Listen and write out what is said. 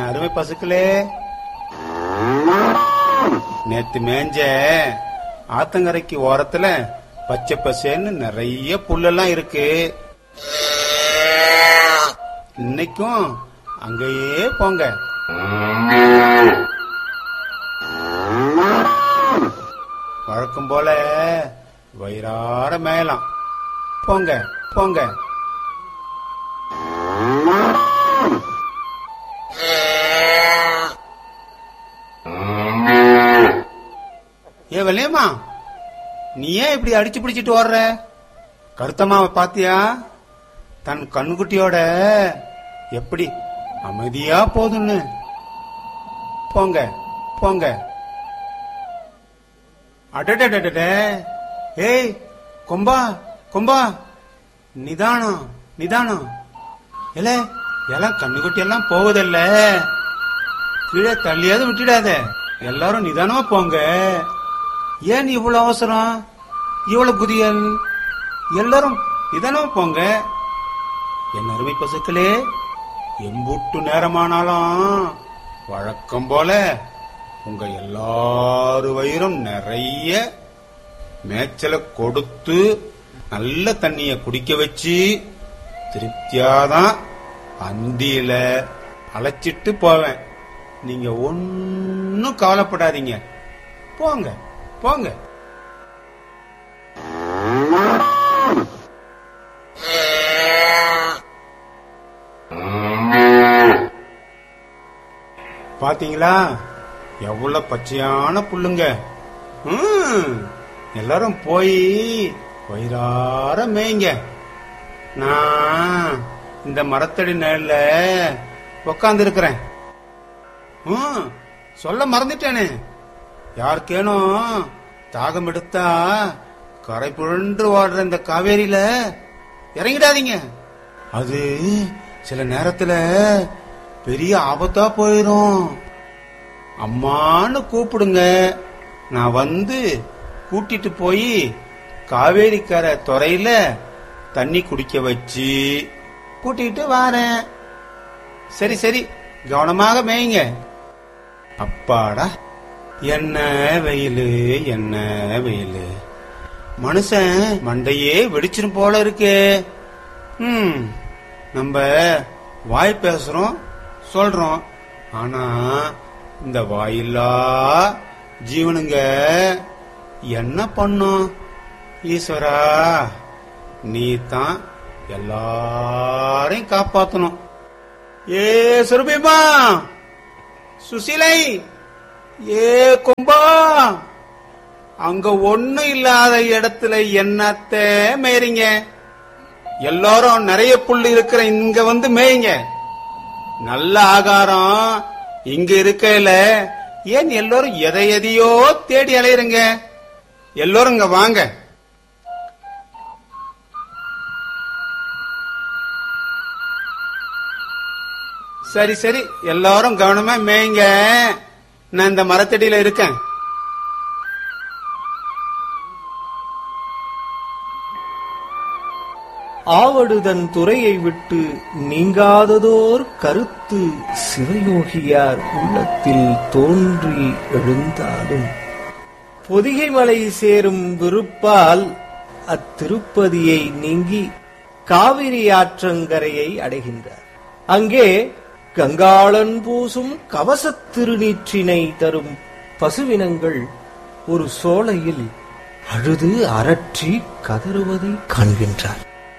அருமை பசுக்களே, நேத்து மேஞ்ச ஆத்தங்கரைக்கு ஓரத்துல பச்சை பசேன்னு நிறைய புல்லெல்லாம் இருக்கு. இன்னைக்கும் அங்கேயே போங்க. வழக்கம் போல வயிறார மேயலாம். போங்க போங்க. ஏ வெள்ளையம்மா, நீ ஏன் இப்படி அடிச்சு பிடிச்சிட்டு ஓடுற? கருத்தம்மாவை பாத்தியா? தன் கண்ணுக்குட்டியோட எப்படி அமைதியா போதுன்னு. போங்க போங்க. அடடடட, ஏய் கொம்பா கொம்பா, நிதானம் நிதானம். இல்ல எல்லாம் கண்ணுக்குட்டி எல்லாம் போவதில்ல, கீழே தள்ளியாவது விட்டுடாத. எல்லாரும் நிதானமா போங்க. ஏன் இவ்வளவு அவசரம், இவ்வளவு குதியல்? எல்லாரும் நிதானமா போங்க. என் அருமை பசுக்களே, எம்புட்டு நேரமானாலும் வழக்கம் போல உங்க எல்லாரு வயிறும் நிறைய மேய்ச்சலை கொடுத்து நல்ல தண்ணிய குடிக்க வச்சு திருப்தியாதான் அந்தியில அழைச்சிட்டு போவேன். நீங்க ஒன்னும் கவலைப்படாதீங்க. போங்க போங்க. பாத்தீங்களா எவ்வளவு பச்சையான புல்லுங்க. எல்லாரும் போய் வயிறார மேய்ங்க. நான் இந்த மரத்தடி நிழல்ல உக்காந்து இருக்கிறேன். சொல்ல மறந்துட்டேனே, யாருக்கேனும் தாகம் எடுத்தா கரை புரண்டு ஓடுற இந்த காவேரியில இறங்கிடாதீங்க. அது சில நேரத்துல பெரிய ஆபத்தா போயிரும். அம்மான்னு கூப்பிடுங்க, நான் வந்து கூட்டிட்டு போய் காவேரி கரை துறையில தண்ணி குடிக்க வச்சு கூட்டிட்டு வாரேன். சரி சரி, கவனமாக மேய்ங்க. அப்பாடா, என்ன வெயிலு என்ன வெயிலு. மனுஷன் மண்டையே வெடிச்சிரும் போல இருக்கு. நம்ம வாய் பேசுறோம் சொல்றோம், ஆனா இந்த வாயில்லா ஜீவனுங்க என்ன பண்ணும்? ஈஸ்வரா, நீ தான் எல்லாரையும் காப்பாத்தணும். ஏ சுரபிமா, சுசிலை, ஏ கொம்பா, அங்க ஒண்ணு இல்லாத இடத்துல என்னத்த மேய்றீங்க? எல்லாரும் நிறைய புல் இருக்கிற இங்க வந்து மேய்ங்க. நல்ல ஆகாரம் இங்க இருக்கையில ஏன் எல்லாரும் எதையோ தேடி அலையுறீங்க? எல்லாரும் இங்க வாங்க. சரி சரி, எல்லாரும் கவனமா மேய்ங்க. நான் இந்த மரத்தடியில இருக்கேன். ஆவடுதன் துறையை விட்டு நீங்காததோர் கருத்து சிவயோகியார் உள்ளத்தில் தோன்றி எழுந்தாலும் பொதிகை மலை சேரும் விருப்பால் அத்திருப்பதியை நீங்கி காவிரி ஆற்றங்கரையை அடைகின்றார். அங்கே கங்காளன் பூசும் கவசத் திருநீற்றினை தரும் பசுவினங்கள் ஒரு சோலையில் அழுது அரற்றி கதறுவதை காண்கின்றார்.